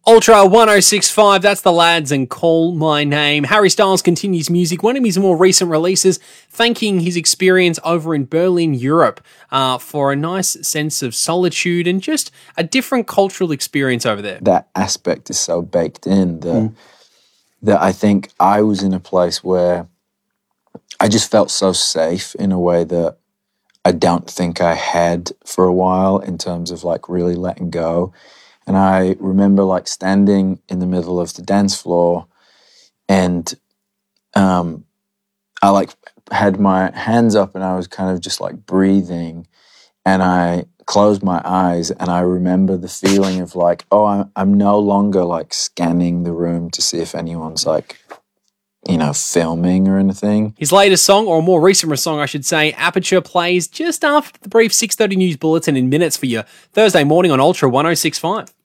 Ultra 1065, that's the lads and Call My Name. Harry Styles continues music, one of his more recent releases, thanking his experience over in Berlin, Europe, for a nice sense of solitude and just a different cultural experience over there. That aspect is so baked in that I think I was in a place where I just felt so safe in a way that I don't think I had for a while in terms of like really letting go. And I remember like standing in the middle of the dance floor and I like had my hands up and I was kind of just like breathing and I closed my eyes and I remember the feeling of like, oh, I'm no longer like scanning the room to see if anyone's like, you know, filming or anything. His latest song, or a more recent song I should say, Aperture, plays just after the brief 6:30 news bulletin in minutes for you Thursday morning on Ultra 1065.